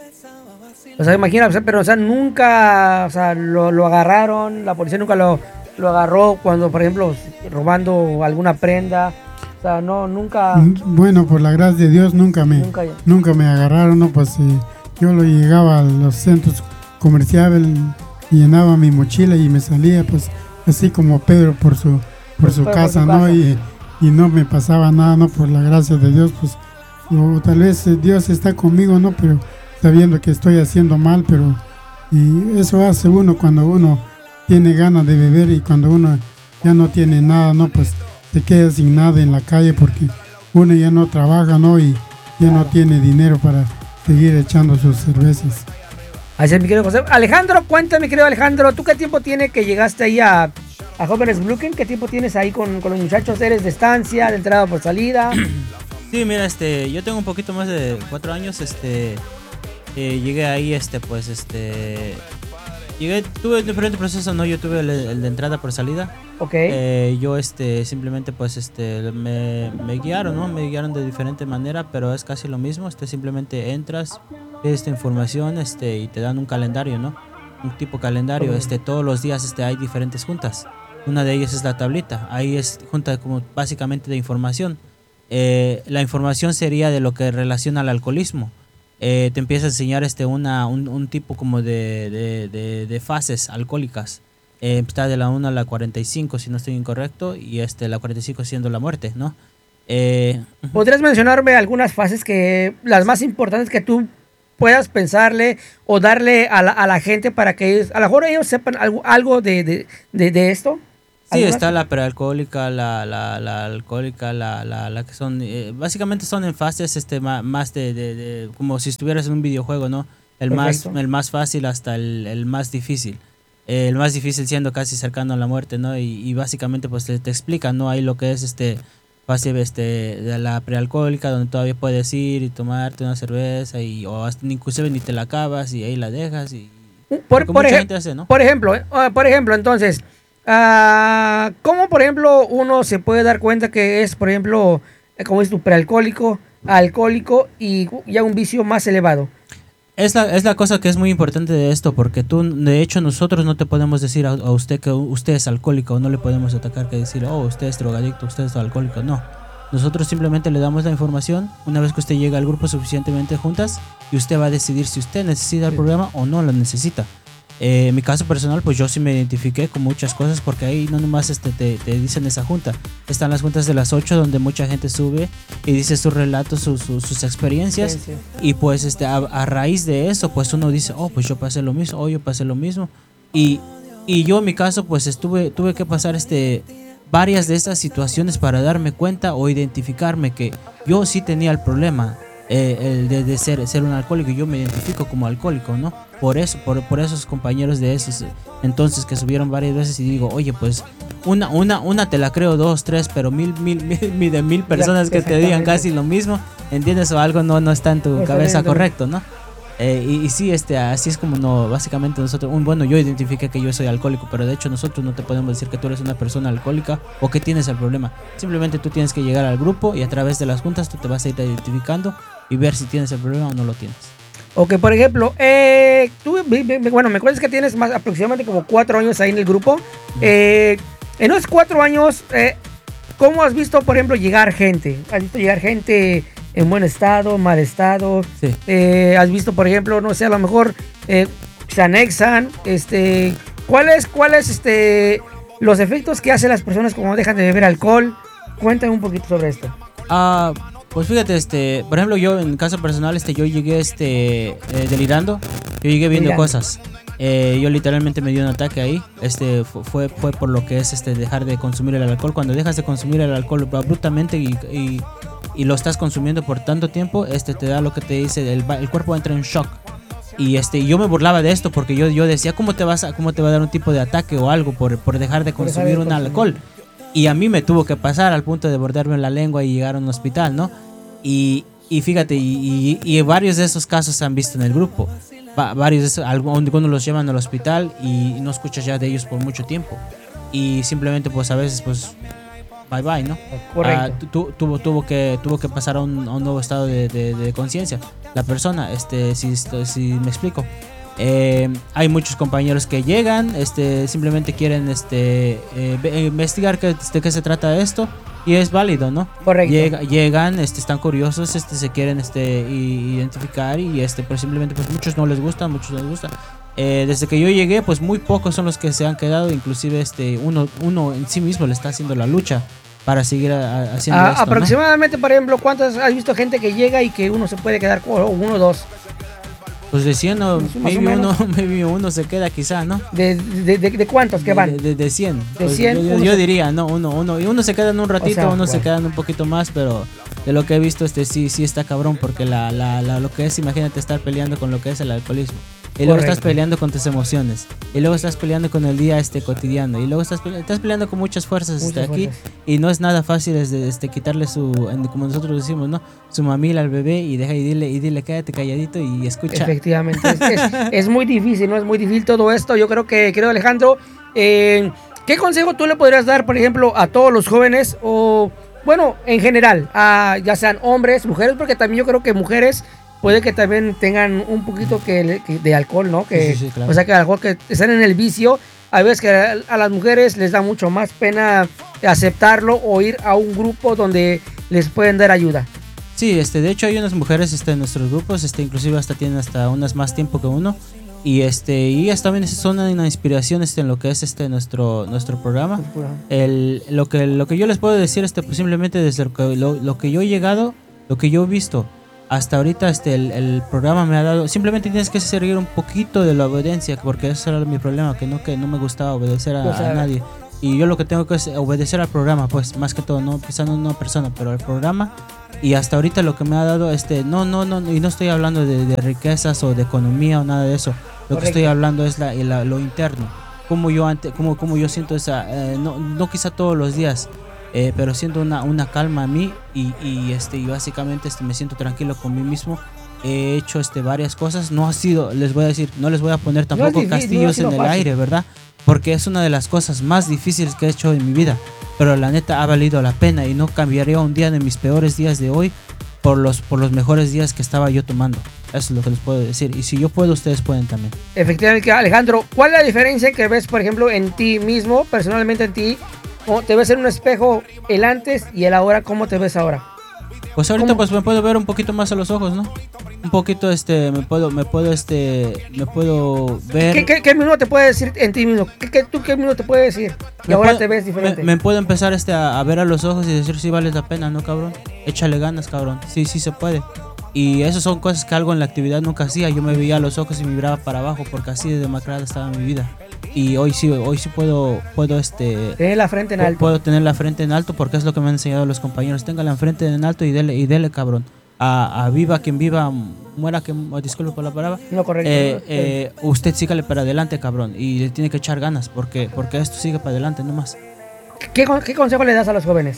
Speaker 3: O sea, imagina, pero o sea, nunca, o sea, lo agarraron, la policía nunca lo agarró cuando, por ejemplo, robando alguna prenda. O sea, no, nunca.
Speaker 11: Bueno, por la gracia de Dios nunca me agarraron, ¿no? Pues yo lo llegaba a los centros comerciales, llenaba mi mochila y me salía, pues así como Pedro por su casa, ¿no? Y no me pasaba nada, ¿no? Por la gracia de Dios, pues o tal vez Dios está conmigo, ¿no? Pero sabiendo que estoy haciendo mal, pero y eso hace uno cuando uno tiene ganas de beber y cuando uno ya no tiene nada, ¿no? Pues se queda sin nada en la calle porque uno ya no trabaja, ¿no? Y ya no tiene dinero para seguir echando sus cervezas.
Speaker 3: Así es, mi querido José. Alejandro, cuéntame, mi querido Alejandro, ¿tú qué tiempo tiene que llegaste ahí a Jóvenes Brooklyn? ¿Qué tiempo tienes ahí con los muchachos? ¿Eres de estancia, de entrada por salida?
Speaker 1: Sí, mira, yo tengo un poquito más de 4 años, llegué ahí, tuve diferentes procesos, ¿no? Yo tuve el de entrada por salida.
Speaker 3: Ok.
Speaker 1: Yo, simplemente, pues, me guiaron, ¿no? Me guiaron de diferente manera, pero es casi lo mismo. Simplemente entras, pides esta información, y te dan un calendario, ¿no? Un tipo calendario. Todos los días, hay diferentes juntas. Una de ellas es la tablita. Ahí es junta como básicamente de información. La información sería de lo que relaciona al alcoholismo. Te empieza a enseñar un tipo como de fases alcohólicas. Está de la 1 a la 45, si no estoy incorrecto, y la 45 siendo la muerte, ¿no?
Speaker 3: ¿Podrías mencionarme algunas fases las más importantes que tú puedas pensarle o darle a la gente para que ellos, a lo mejor ellos sepan algo de esto?
Speaker 1: Sí, está la prealcohólica, la alcohólica, la que son, básicamente son en fases más de como si estuvieras en un videojuego, ¿no? El más fácil hasta el más difícil. El más difícil siendo casi cercano a la muerte, ¿no? Y básicamente pues te explican, ¿no? Ahí lo que es fase de la prealcohólica, donde todavía puedes ir y tomarte una cerveza o hasta inclusive ni te la acabas y ahí la dejas y mucha gente hace, ¿no? Por
Speaker 3: ejemplo, entonces, ¿cómo, por ejemplo, uno se puede dar cuenta que es, por ejemplo, como es tu prealcohólico, alcohólico y ya un vicio más elevado?
Speaker 1: Es la cosa que es muy importante de esto, porque de hecho nosotros no te podemos decir a usted que usted es alcohólico, o no le podemos atacar que decir, usted es drogadicto, usted es alcohólico, no. Nosotros simplemente le damos la información una vez que usted llega al grupo suficientemente juntas y usted va a decidir si usted necesita el programa o no lo necesita. En mi caso personal, pues yo sí me identifiqué con muchas cosas, porque ahí no nomás te dicen esa junta. Están las juntas de las 8 donde mucha gente sube y dice sus relatos, sus experiencias. Sí. Y pues a raíz de eso, pues uno dice, oh, pues yo pasé lo mismo, yo pasé lo mismo. Y yo en mi caso, pues tuve que pasar varias de estas situaciones para darme cuenta o identificarme que yo sí tenía el problema. El de ser un alcohólico. Yo me identifico como alcohólico, ¿no? Por eso, por esos compañeros de esos entonces que subieron varias veces, y digo, oye, pues una te la creo, 2, 3, pero mil personas que te digan casi lo mismo, ¿entiendes? O algo no está en tu cabeza correcto, ¿no? Y sí, así es como básicamente nosotros, yo identifiqué que yo soy alcohólico, pero de hecho nosotros no te podemos decir que tú eres una persona alcohólica o que tienes el problema. Simplemente tú tienes que llegar al grupo y a través de las juntas tú te vas a ir identificando y ver si tienes el problema o no lo tienes.
Speaker 3: Ok, por ejemplo, tú, me cuentas que tienes aproximadamente como 4 años ahí en el grupo. En esos 4 años, ¿cómo has visto, por ejemplo, llegar gente? ¿Has visto llegar gente en buen estado, mal estado?
Speaker 1: Sí.
Speaker 3: ¿Has visto, por ejemplo, no sé, a lo mejor se anexan? ¿Cuáles los efectos que hacen las personas cuando dejan de beber alcohol? Cuéntame un poquito sobre esto.
Speaker 1: Pues fíjate, por ejemplo, yo en el caso personal, yo llegué delirando, yo llegué viendo cosas. Yo literalmente me dio un ataque ahí. Fue por lo que es dejar de consumir el alcohol. Cuando dejas de consumir el alcohol abruptamente y lo estás consumiendo por tanto tiempo, te da lo que te dice, el cuerpo entra en shock. Y yo me burlaba de esto porque yo decía, ¿cómo te va a dar un tipo de ataque o algo por dejar de consumir un alcohol? Y a mí me tuvo que pasar al punto de bordearme la lengua y llegar a un hospital, ¿no? Y fíjate, y varios de esos casos se han visto en el grupo. Varios de esos, algunos los llevan al hospital y no escuchas ya de ellos por mucho tiempo. Y simplemente, pues a veces, pues, bye bye, ¿no?
Speaker 3: Correcto.
Speaker 1: Tuvo que pasar a un nuevo estado de conciencia. La persona, si me explico. Hay muchos compañeros que llegan, simplemente quieren investigar qué se trata de esto, y es válido, ¿no?
Speaker 3: Correcto.
Speaker 1: Llegan, están curiosos, se quieren identificar y pero simplemente pues muchos no les gusta. Desde que yo llegué, pues muy pocos son los que se han quedado, inclusive uno en sí mismo le está haciendo la lucha para seguir haciendo esto,
Speaker 3: aproximadamente, ¿no? Por ejemplo, ¿cuántos has visto gente que llega y que uno se puede quedar con uno o dos?
Speaker 1: Pues de 100, maybe uno se queda quizá, ¿no?
Speaker 3: ¿De cuántos que van?
Speaker 1: De 100.
Speaker 3: De 100.
Speaker 1: Yo diría, no, uno se queda en un ratito, se quedan un poquito más, pero de lo que he visto, sí está cabrón, porque lo que es, imagínate estar peleando con lo que es el alcoholismo. Y luego estás peleando con tus emociones. Y luego estás peleando con el día cotidiano. Y luego estás peleando con muchas fuerzas aquí. Y no es nada fácil quitarle como nosotros decimos, ¿no? Su mamila al bebé y dile quédate calladito y escucha.
Speaker 3: Efectivamente. Es muy difícil, ¿no? Es muy difícil todo esto. Yo creo que, querido Alejandro, ¿qué consejo tú le podrías dar, por ejemplo, a todos los jóvenes? O, bueno, en general, ya sean hombres, mujeres, porque también yo creo que mujeres puede que también tengan un poquito de alcohol, ¿no?
Speaker 1: Sí, claro.
Speaker 3: O sea, que alcohol, que están en el vicio. A veces que a las mujeres les da mucho más pena aceptarlo o ir a un grupo donde les pueden dar ayuda.
Speaker 1: Sí, de hecho hay unas mujeres en nuestros grupos, inclusive tienen hasta unas más tiempo que uno. Y ellas también son una inspiración en lo que es nuestro programa. Lo que yo les puedo decir pues simplemente desde lo que yo he llegado, lo que yo he visto hasta ahorita, el programa me ha dado, simplemente tienes que seguir un poquito de la obediencia, porque ese era mi problema, que no me gustaba obedecer a nadie. Y yo lo que tengo que es obedecer al programa, pues más que todo, no quizá no una persona, pero al programa. Y hasta ahorita lo que me ha dado, no, y no estoy hablando de riquezas o de economía o nada de eso. Lo que estoy hablando es lo interno. Como yo siento no quizá todos los días, pero siento una calma a mí y básicamente me siento tranquilo con mí mismo. He hecho varias cosas. No ha sido, les voy a decir, no les voy a poner tampoco castillos en el aire, ¿verdad? Porque es una de las cosas más difíciles que he hecho en mi vida. Pero la neta ha valido la pena y no cambiaría un día de mis peores días de hoy por los mejores días que estaba yo tomando. Eso es lo que les puedo decir. Y si yo puedo, ustedes pueden también.
Speaker 3: Efectivamente, Alejandro, ¿cuál es la diferencia que ves, por ejemplo, en ti mismo, personalmente en ti? ¿Cómo te ves en un espejo el antes y el ahora? ¿Cómo te ves ahora?
Speaker 1: Pues ahorita pues me puedo ver un poquito más a los ojos, ¿no? un poquito me puedo ver.
Speaker 3: ¿Qué mismo te puede decir en ti mismo? ¿Qué mismo te puede decir? Y ahora te ves diferente.
Speaker 1: Me puedo empezar a ver a los ojos y decir si vale la pena, ¿no, cabrón? Échale ganas, cabrón. Sí se puede. Y eso son cosas que algo en la actividad nunca hacía. Yo me veía a los ojos y me miraba para abajo porque así de demacrada estaba mi vida. Y hoy sí puedo
Speaker 3: tener la frente en alto.
Speaker 1: Puedo tener la frente en alto porque es lo que me han enseñado los compañeros. Tenga la frente en alto y dele, cabrón. A viva quien viva, muera quien, disculpe por la palabra.
Speaker 3: No, correcto.
Speaker 1: Usted sígale para adelante, cabrón. Y le tiene que echar ganas porque esto sigue para adelante nomás.
Speaker 3: ¿Qué consejo le das a los jóvenes?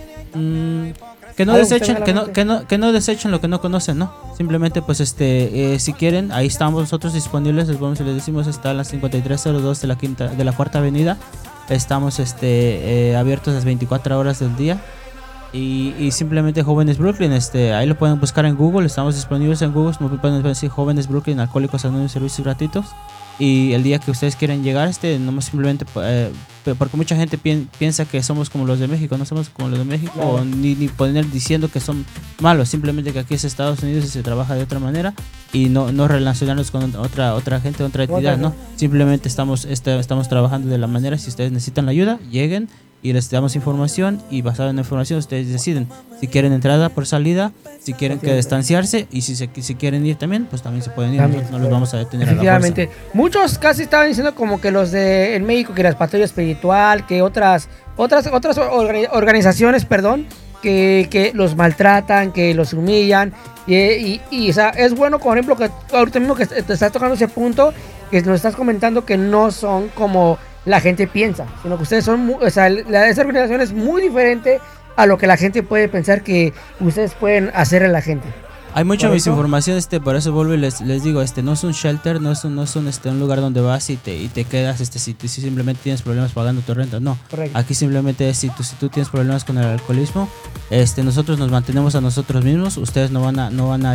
Speaker 1: Que no desechen lo que no conocen, ¿no? Simplemente pues si quieren, ahí estamos nosotros disponibles, les decimos, está a las 5302 de la Cuarta Avenida. Estamos abiertos las 24 horas del día. Y simplemente Jóvenes Brooklyn, ahí lo pueden buscar en Google, estamos disponibles en Google, pueden decir Jóvenes Brooklyn, Alcohólicos Anónimos, servicios gratuitos. Y el día que ustedes quieren llegar, nomás simplemente, porque mucha gente piensa que somos como los de México, no somos como los de México, claro. O ni poner diciendo que son malos, simplemente que aquí es Estados Unidos y se trabaja de otra manera y no relacionarnos con otra gente, otra entidad, ¿no? Simplemente estamos trabajando de la manera, si ustedes necesitan la ayuda, lleguen y les damos información y basado en la información ustedes deciden si quieren entrada por salida, si quieren que distanciarse y si quieren ir también, pues también se pueden ir, no los vamos a detener a la fuerza.
Speaker 3: Muchos casi estaban diciendo como que los de en México, que las patrullas espiritual, que otras organizaciones, que los maltratan, que los humillan y o sea, es bueno, por ejemplo, que ahorita mismo que te estás tocando ese punto, que nos estás comentando que no son como la gente piensa, sino que ustedes son, esa organización es muy diferente a lo que la gente puede pensar que ustedes pueden hacer a la gente.
Speaker 1: Hay mucha misinformación, por eso vuelvo y les digo, no es un shelter, no es un lugar donde vas y te quedas, si simplemente tienes problemas pagando tu renta, no. Correcto. Aquí simplemente si tú tienes problemas con el alcoholismo, nosotros nos mantenemos a nosotros mismos, ustedes no van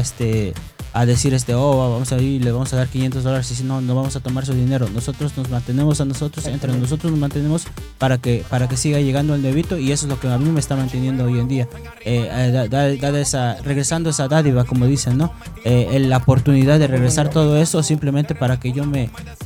Speaker 1: a decir vamos a ir y le vamos a dar $500 y si no vamos a tomar su dinero. Nosotros nos mantenemos a nosotros, entre nosotros nos mantenemos para que siga llegando el nuevito, y eso es lo que a mí me está manteniendo hoy en día, regresando esa dádiva, como dicen, ¿no? La oportunidad de regresar todo eso simplemente para que yo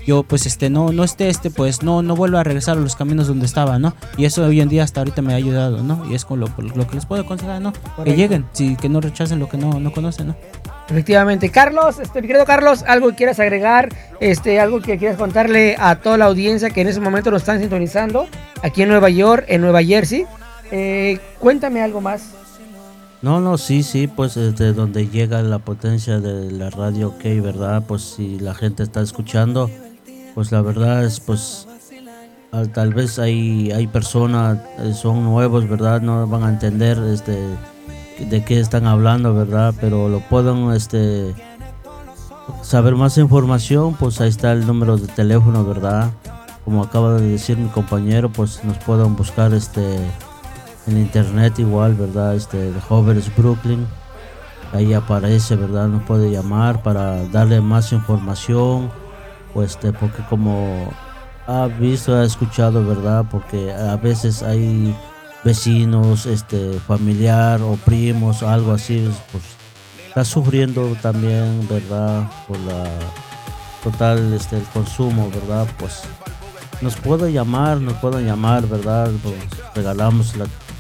Speaker 1: no vuelva a regresar a los caminos donde estaba, ¿no? Y eso hoy en día hasta ahorita me ha ayudado, ¿no? Y es con lo que les puedo aconsejar, ¿no? Correcto. Que lleguen, que no rechacen lo que no conocen, ¿no?
Speaker 3: Efectivamente. Carlos, mi querido Carlos, algo que quieras agregar, algo que quieras contarle a toda la audiencia que en ese momento nos están sintonizando aquí en Nueva York, en Nueva Jersey. Cuéntame algo más.
Speaker 10: No, sí, pues desde donde llega la potencia de la radio, ok, ¿verdad? Pues si la gente está escuchando, pues la verdad es, pues tal vez hay personas, son nuevos, ¿verdad? No van a entender de qué están hablando, ¿verdad? Pero lo pueden saber más información, pues ahí está el número de teléfono, ¿verdad? Como acaba de decir mi compañero, pues nos pueden buscar en internet igual, ¿verdad? De Jóvenes Brooklyn, ahí aparece, ¿verdad? Nos puede llamar para darle más información, pues porque como ha escuchado, ¿verdad? Porque a veces hay vecinos, familiar o primos, algo así, pues está sufriendo también, ¿verdad? Por la total el consumo, ¿verdad? Pues nos pueden llamar, ¿verdad? Pues regalamos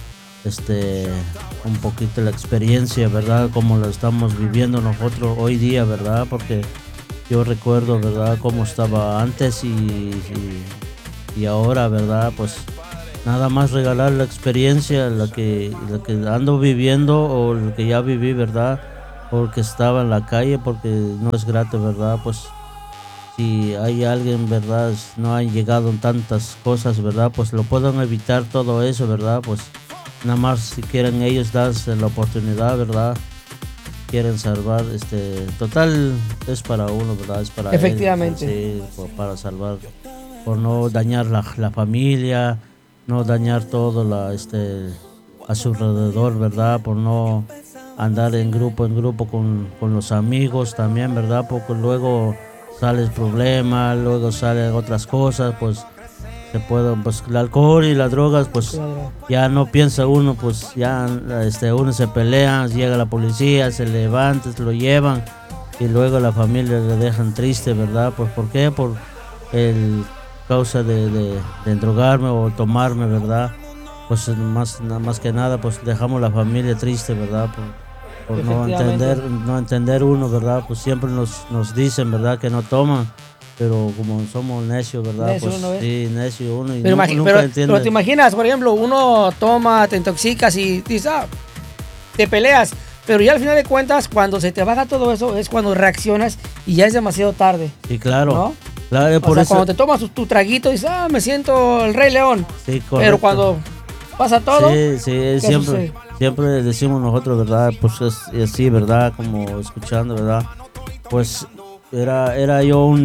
Speaker 10: un poquito la experiencia, ¿verdad? Como lo estamos viviendo nosotros hoy día, ¿verdad? Porque yo recuerdo, ¿verdad? Cómo estaba antes y ahora, ¿verdad? Pues nada más regalar la experiencia, la que ando viviendo o lo que ya viví, ¿verdad? Porque estaba en la calle, porque no es grato, ¿verdad? Pues si hay alguien, ¿verdad? No han llegado tantas cosas, ¿verdad? Pues lo pueden evitar todo eso, ¿verdad? Pues nada más si quieren ellos darse la oportunidad, ¿verdad? Quieren salvar, total es para uno, ¿verdad? Es para
Speaker 3: efectivamente.
Speaker 10: Él, sí, para salvar, por no dañar la familia, no dañar todo a su alrededor, ¿verdad? Por no andar en grupo con los amigos también, ¿verdad? Porque luego sale el problema, luego salen otras cosas, pues se puede, pues el alcohol y las drogas, pues ya no piensa uno, pues ya uno se pelea, llega la policía, se levanta, se lo llevan y luego la familia le dejan triste, ¿verdad? Pues ¿por qué? Por el causa de drogarme o tomarme, ¿verdad? Pues más que nada, pues dejamos la familia triste, ¿verdad? Por no entender uno, ¿verdad? Pues siempre nos dicen, ¿verdad? Que no toman. Pero como somos necios, ¿verdad?
Speaker 3: Necio
Speaker 10: pues
Speaker 3: uno,
Speaker 10: sí, necio uno y
Speaker 3: nunca entiende. Pero te imaginas, por ejemplo, uno toma, te intoxicas y dices, te peleas. Pero ya al final de cuentas, cuando se te baja todo eso, es cuando reaccionas y ya es demasiado tarde.
Speaker 10: Sí, claro.
Speaker 3: ¿No?
Speaker 10: Claro,
Speaker 3: por eso, cuando te tomas tu traguito, dices, me siento el Rey León.
Speaker 10: Sí, correcto.
Speaker 3: Pero cuando pasa todo,
Speaker 10: sí, siempre decimos nosotros, ¿verdad? Pues es así, ¿verdad? Como escuchando, ¿verdad? Pues era yo un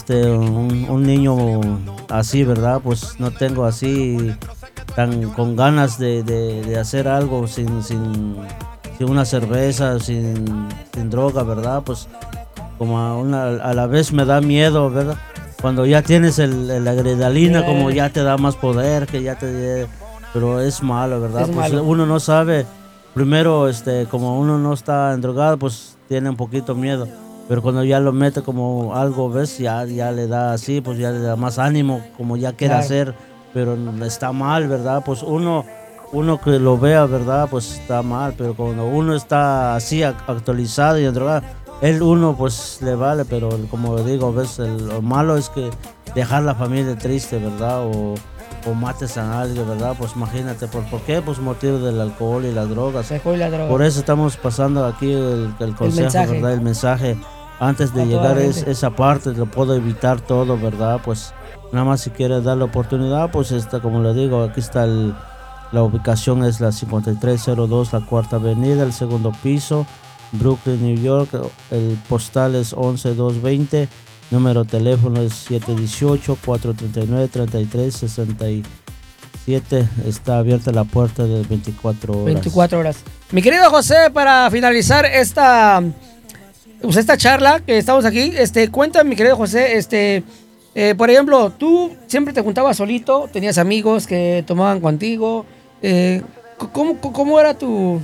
Speaker 10: niño así, ¿verdad? Pues no tengo así tan con ganas de hacer algo sin una cerveza, sin droga, ¿verdad? Pues como a la vez me da miedo, ¿verdad? Cuando ya tienes la adrenalina, como ya te da más poder, pero es malo, ¿verdad? Pues malo. Uno no sabe, primero, como uno no está endrogado, pues tiene un poquito miedo. Pero cuando ya lo mete como algo, ¿ves? Ya le da así, pues ya le da más ánimo, como ya quiere hacer, pero está mal, ¿verdad? Pues uno que lo vea, ¿verdad? Pues está mal, pero cuando uno está así actualizado y endrogado, uno pues le vale, pero como digo, ¿ves? Lo malo es que dejar la familia triste, ¿verdad? O mates a alguien, ¿verdad? Pues imagínate, ¿por qué? Pues motivo del alcohol y las drogas. Por eso estamos pasando aquí el consejo, ¿verdad? El mensaje. Antes de llegar a esa parte, lo puedo evitar todo, ¿verdad? Pues nada más si quieres dar la oportunidad, pues como le digo, aquí está la ubicación es la 5302, la Cuarta Avenida, el segundo piso, Brooklyn, New York. El postal es 11220. Número de teléfono es 718-439-3367. Está abierta la puerta de 24 horas.
Speaker 3: 24 horas. Mi querido José, para finalizar esta charla que estamos aquí, cuéntame, mi querido José, por ejemplo, tú siempre te juntabas solito, tenías amigos que tomaban contigo. ¿Cómo era tu...?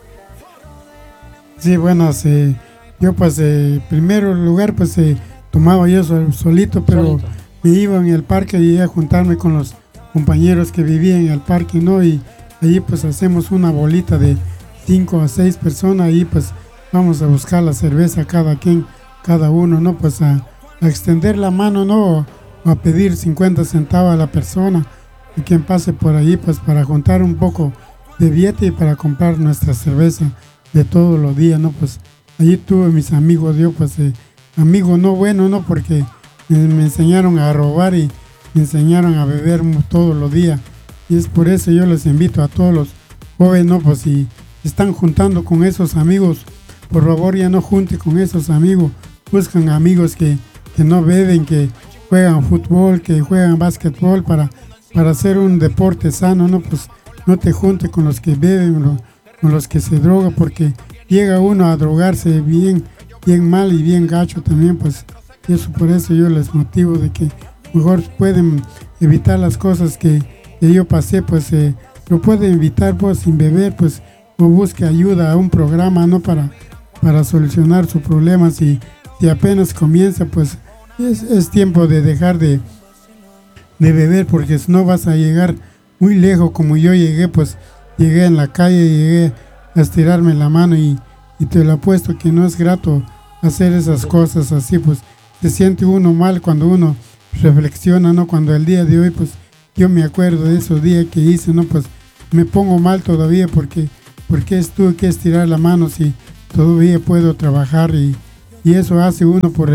Speaker 11: Sí, bueno, yo pues en primer lugar pues tomaba yo solito, pero me iba en el parque y iba a juntarme con los compañeros que vivían en el parque, ¿no? Y ahí pues hacemos una bolita de 5 a 6 personas y pues vamos a buscar la cerveza cada uno, ¿no? Pues a extender la mano, ¿no? O a pedir 50 centavos a la persona y quien pase por ahí pues para juntar un poco de billete y para comprar nuestra cerveza de todos los días, ¿no? Pues allí tuve mis amigos, yo pues amigos no buenos, ¿no? Porque me enseñaron a robar y me enseñaron a beber todos los días. Y es por eso yo les invito a todos los jóvenes, ¿no? Pues si están juntando con esos amigos, por favor ya no junte con esos amigos. Buscan amigos que no beben, que juegan fútbol, que juegan básquetbol para hacer un deporte sano, ¿no? Pues no te junte con los que beben, con los que se drogan, porque llega uno a drogarse bien mal y bien gacho también, pues. Y eso por eso yo les motivo de que mejor pueden evitar las cosas que yo pasé, pues lo pueden evitar pues sin beber, pues, o busque ayuda a un programa, ¿no? Para solucionar su problema. Si apenas comienza, pues es tiempo de dejar de beber, porque si no vas a llegar muy lejos como yo llegué, pues llegué en la calle, llegué a estirarme la mano y te lo apuesto que no es grato hacer esas cosas así, pues se siente uno mal cuando uno reflexiona, ¿no? Cuando el día de hoy, pues yo me acuerdo de esos días que hice, ¿no? Pues me pongo mal todavía porque tuve que estirar la mano si todavía puedo trabajar y eso hace uno por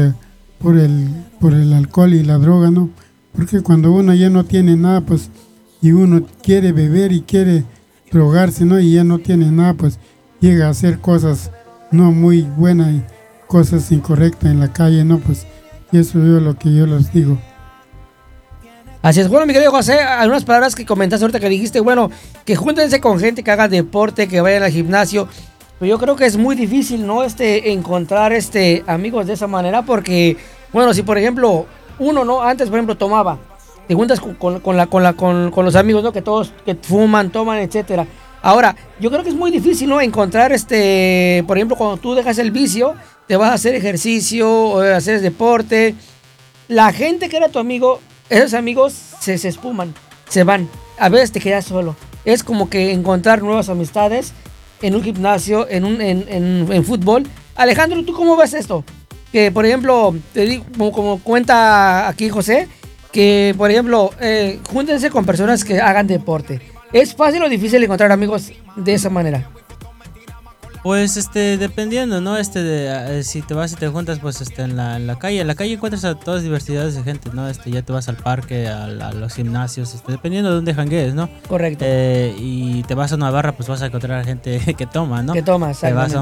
Speaker 11: el alcohol y la droga, ¿no? Porque cuando uno ya no tiene nada, pues, y uno quiere beber y quiere drogarse, ¿no? Y ya no tiene nada, pues llega a hacer cosas no muy buenas y cosas incorrectas en la calle, ¿no? Pues, y eso es lo que yo les digo.
Speaker 3: Así es. Bueno, mi querido José, algunas palabras que comentaste ahorita que dijiste, bueno, que júntense con gente que haga deporte, que vayan al gimnasio. Pero yo creo que es muy difícil, ¿no? Encontrar amigos de esa manera, porque, bueno, si por ejemplo uno, ¿no? Antes, por ejemplo, tomaba te juntas con los amigos, ¿no? Que todos que fuman, toman, etcétera. Ahora, yo creo que es muy difícil, ¿no? Encontrar, por ejemplo, cuando tú dejas el vicio, te vas a hacer ejercicio, o hacer deporte. La gente que era tu amigo, esos amigos se esfuman, se van. A veces te quedas solo. Es como que encontrar nuevas amistades en un gimnasio, en fútbol. Alejandro, ¿tú cómo ves esto? Que, por ejemplo, te digo, como cuenta aquí José, que, por ejemplo, júntense con personas que hagan deporte. ¿Es fácil o difícil encontrar amigos de esa manera?
Speaker 1: Pues dependiendo, ¿no? Si te vas y te juntas pues en la calle encuentras a todas diversidades de gente, ¿no? Ya te vas al parque, a los gimnasios, dependiendo de dónde janguees, ¿no?
Speaker 3: Correcto.
Speaker 1: Y te vas a una barra, pues vas a encontrar gente que toma, ¿no?
Speaker 3: Que toma,
Speaker 1: te vas a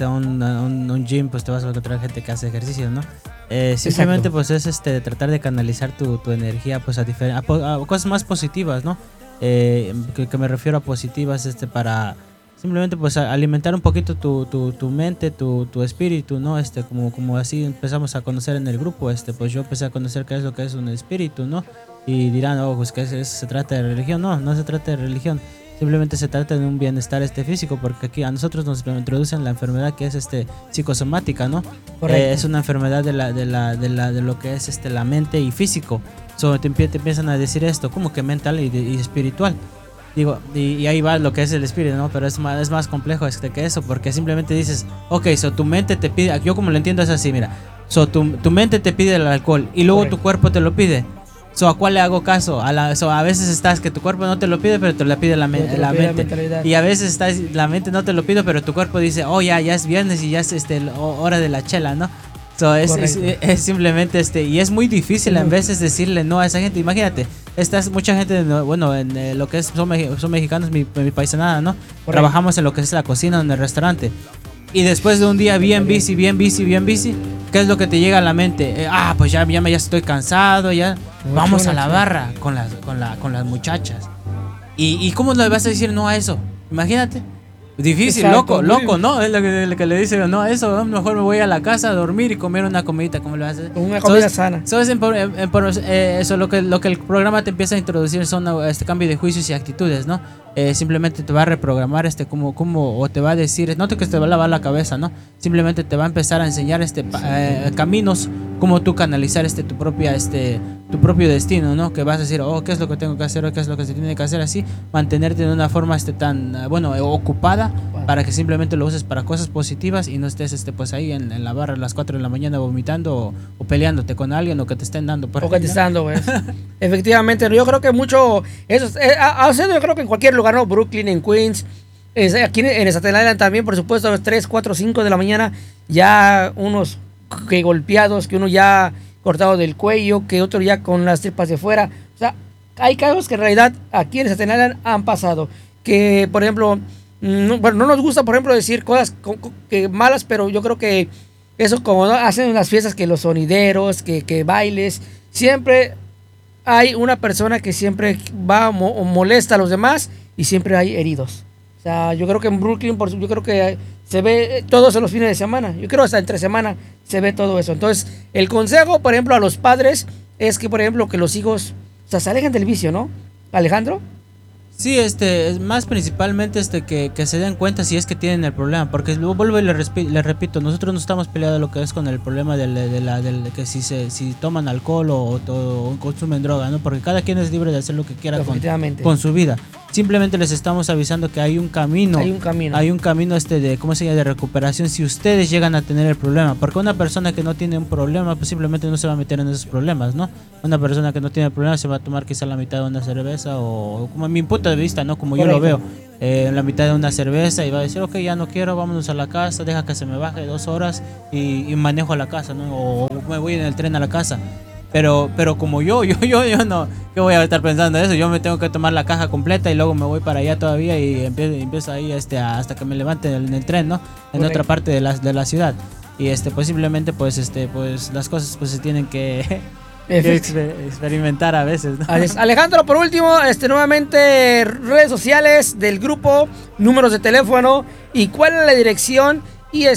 Speaker 1: un gym, pues te vas a encontrar gente que hace ejercicio, ¿no? Simplemente pues es tratar de canalizar tu energía pues a cosas más positivas, ¿no? Que me refiero a positivas para simplemente pues alimentar un poquito tu mente, tu espíritu, ¿no? Como así empezamos a conocer en el grupo, pues yo empecé a conocer qué es lo que es un espíritu, ¿no? Y dirán, pues que eso se trata de religión. No se trata de religión, simplemente se trata de un bienestar físico, porque aquí a nosotros nos introducen la enfermedad que es psicosomática, ¿no? Es una enfermedad de lo que es la mente y físico. Te empiezan a decir esto, como que mental y espiritual. Digo, y ahí va lo que es el espíritu, ¿no? Pero es más complejo que eso, porque simplemente dices, ok, tu mente te pide, yo como lo entiendo es así, mira, tu mente te pide el alcohol y luego tu cuerpo te lo pide. ¿A cuál le hago caso? A veces estás que tu cuerpo no te lo pide, pero te lo pide la mente. Y a veces la mente no te lo pide, pero tu cuerpo dice, ya es viernes y ya es hora de la chela, ¿no? Es simplemente y es muy difícil a veces decirle no a esa gente. Imagínate, mucha gente, bueno, en lo que son mexicanos, mi paisanada, ¿no? Correcto. Trabajamos en lo que es la cocina, en el restaurante. Y después de un día bien busy, ¿qué es lo que te llega a la mente? Pues ya estoy cansado, ya vamos a la barra con las muchachas. ¿Y cómo le vas a decir no a eso? Imagínate. Difícil, exacto, loco, ¿no? Es lo que le dice, no, a eso, mejor me voy a la casa a dormir y comer una comidita, ¿cómo lo haces?
Speaker 3: Una comida sana.
Speaker 1: Eso lo que el programa te empieza a introducir son cambio de juicios y actitudes, ¿no? Simplemente te va a reprogramar o te va a decir, no que te va a lavar la cabeza, ¿no? Simplemente te va a empezar a enseñar caminos, cómo tú canalizar tu propio destino, ¿no? Que vas a decir, qué es lo que tengo que hacer, o qué es lo que se tiene que hacer, así, mantenerte de una forma tan, ocupada, para que simplemente lo uses para cosas positivas y no estés pues ahí en la barra a las 4 de la mañana vomitando o peleándote con alguien, o que te estén dando por
Speaker 3: ahí, que te estén dando, pues. Efectivamente, yo creo que mucho eso yo creo que en cualquier lugar, ¿no? Brooklyn, en Queens, aquí en Staten Island también, por supuesto, a las 3, 4, 5 de la mañana ya unos que golpeados, que uno ya cortado del cuello, que otro ya con las tripas de fuera. O sea, hay casos que en realidad aquí en Staten Island han pasado, que por ejemplo no nos gusta, por ejemplo, decir cosas que malas, pero yo creo que eso, como, ¿no?, hacen las fiestas, que los sonideros, que bailes, siempre hay una persona que siempre va molesta a los demás, y siempre hay heridos. O sea, yo creo que en Brooklyn, yo creo que se ve todo eso los fines de semana. Yo creo hasta entre semana se ve todo eso. Entonces, el consejo, por ejemplo, a los padres es que, por ejemplo, que los hijos se alejen del vicio, ¿no? Alejandro.
Speaker 1: Sí, es más principalmente que se den cuenta si es que tienen el problema, porque vuelvo y le repito, nosotros no estamos peleados lo que es con el problema de que si toman alcohol o consumen droga, ¿no? Porque cada quien es libre de hacer lo que quiera con su vida. Simplemente les estamos avisando que hay un camino. Hay un camino de, ¿cómo se llama?, de recuperación si ustedes llegan a tener el problema. Porque una persona que no tiene un problema, pues simplemente no se va a meter en esos problemas, ¿no? Una persona que no tiene problema se va a tomar quizá la mitad de una cerveza, o como a mi punto de vista, ¿no? Como Correcto. Yo lo veo, la mitad de una cerveza, y va a decir, ok, ya no quiero, vámonos a la casa, deja que se me baje 2 horas y manejo a la casa, ¿no? O me voy en el tren a la casa. Pero como yo no, ¿qué voy a estar pensando eso? Yo me tengo que tomar la caja completa y luego me voy para allá todavía y empiezo ahí hasta que me levante en el tren, ¿no? En Correcto. Otra parte de la ciudad. Y posiblemente pues las cosas pues se tienen que experimentar a veces, ¿no?
Speaker 3: Alejandro, por último, nuevamente redes sociales del grupo, números de teléfono y cuál es la dirección, y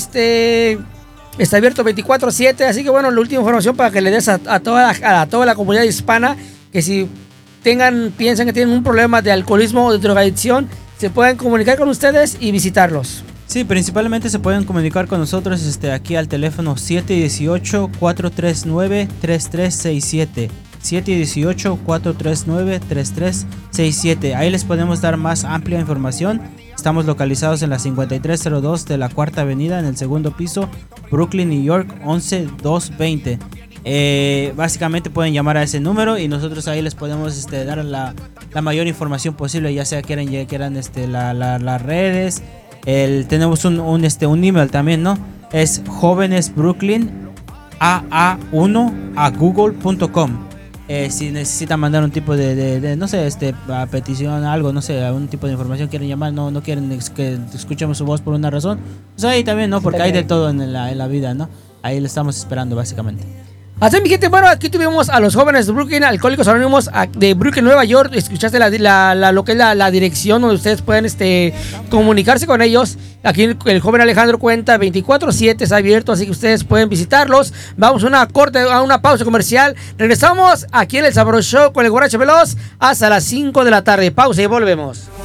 Speaker 3: está abierto 24/7, así que bueno, la última información para que le des a toda la comunidad hispana que si piensan que tienen un problema de alcoholismo o de drogadicción, se pueden comunicar con ustedes y visitarlos.
Speaker 1: Sí, principalmente se pueden comunicar con nosotros aquí al teléfono 718-439-3367. 718-439-3367. Ahí les podemos dar más amplia información. Estamos localizados en la 5302 de la Cuarta Avenida, en el segundo piso, Brooklyn, New York, 11220. Básicamente pueden llamar a ese número y nosotros ahí les podemos dar la mayor información posible, ya sea quieran las redes. Tenemos un email también, ¿no? Es jovenesbrooklyn.aa1@google.com. Si necesitan mandar un tipo de no sé, petición, algo, no sé, algún tipo de información, quieren llamar, no quieren que escuchemos su voz por una razón, pues ahí también, ¿no? Porque hay de todo en la vida, ¿no? Ahí lo estamos esperando, básicamente.
Speaker 3: Así, mi gente, bueno, aquí tuvimos a los jóvenes de Brooklyn, Alcohólicos Anónimos de Brooklyn, Nueva York. Escuchaste lo que es la dirección donde ustedes pueden comunicarse con ellos. Aquí el joven Alejandro cuenta 24/7, está abierto, así que ustedes pueden visitarlos. Vamos a una pausa comercial. Regresamos aquí en el Sabroso Show con el Guaracho Veloz hasta las 5 de la tarde. Pausa y volvemos.